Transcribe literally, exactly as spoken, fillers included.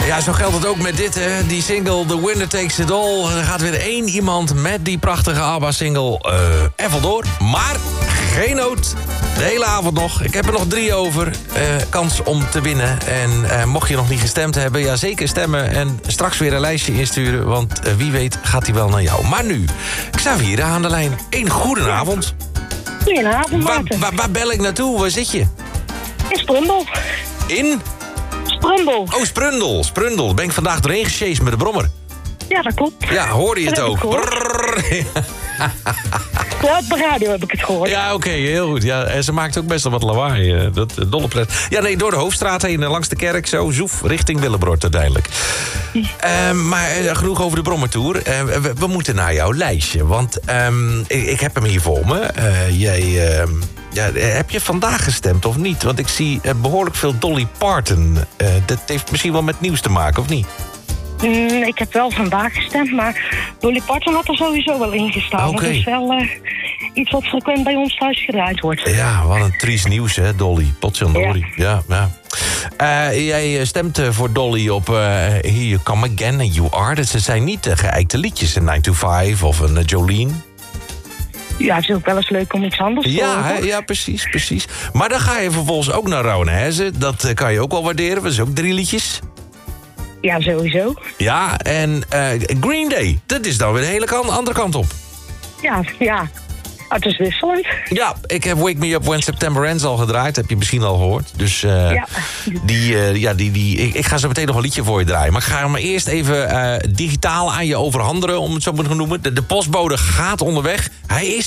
Ja, zo geldt het ook met dit, hè. Die single, The Winner Takes It All. Er gaat weer één iemand met die prachtige ABBA-single uh, er vandoor. Maar geen nood. De hele avond nog. Ik heb er nog drie over. Uh, kans om te winnen. En uh, mocht je nog niet gestemd hebben, ja, zeker stemmen. En straks weer een lijstje insturen. Want uh, wie weet gaat hij wel naar jou. Maar nu, Xavier aan de lijn. Eén goedenavond. Goedenavond, Waar, Maarten. waar, waar bel ik naartoe? Waar zit je? In Sprundel. In? Sprundel. Oh, Sprundel. Sprundel. Ben ik vandaag doorheen gesjeest met de brommer. Ja, dat klopt. Ja, hoorde je het Dat heb ook? ik gehoord. Brrrr. Ja, op de radio heb ik het gehoord. Ja, oké, okay, heel goed. Ja, en ze maakt ook best wel wat lawaai. uh, Dat uh, dolle pret. Ja, nee, door de Hoofdstraat heen, uh, langs de kerk, zo, zoef, richting Willebrord uiteindelijk. Uh, maar uh, genoeg over de Brommertour. Uh, we, we moeten naar jouw lijstje, want um, ik, ik heb hem hier voor me. Uh, jij, uh, ja, heb je vandaag gestemd of niet? Want ik zie uh, behoorlijk veel Dolly Parton. Uh, dat heeft misschien wel met nieuws te maken, of niet? Mm, ik heb wel vandaag gestemd, maar Dolly Parton had er sowieso wel in gestaan. Okay. Dat is wel uh, iets wat frequent bij ons thuis gedraaid wordt. Ja, wat een triest nieuws, hè, Dolly. Potjandori. Ja, ja. ja. Uh, jij stemt voor Dolly op uh, Here You Come Again and You Are. Dat zijn niet uh, geëikte liedjes, een nine to five of een uh, Jolene. Ja, het is ook wel eens leuk om iets anders te Ja, horen. hè? Ja, precies, precies. Maar dan ga je vervolgens ook naar Rauwenheze. Dat uh, kan je ook wel waarderen. Dat is ook drie liedjes. Ja, sowieso. Ja, en uh, Green Day. Dat is dan weer de hele kant, andere kant op. Ja, ja. Oh, het is wisselend. Ja, ik heb Wake Me Up When September Ends al gedraaid. Heb je misschien al gehoord. Dus uh, Ja. die, uh, ja, die, die, ik, ik ga zo meteen nog een liedje voor je draaien. Maar ik ga hem eerst even uh, digitaal aan je overhandigen, om het zo maar te noemen. De, de postbode gaat onderweg. Hij is